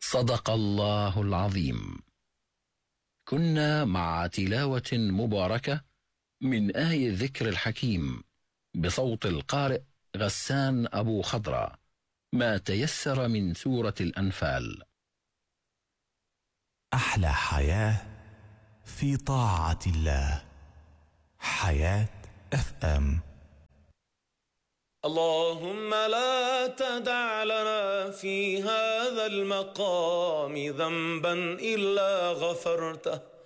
صدق الله العظيم. كنا مع تلاوة مباركة من آي الذكر الحكيم بصوت القارئ غسان أبو خضرة، ما تيسر من سورة الأنفال. أحلى حياة في طاعة الله. حياة FM. اللهم لا تدع لنا في هذا المقام ذنبا إلا غفرته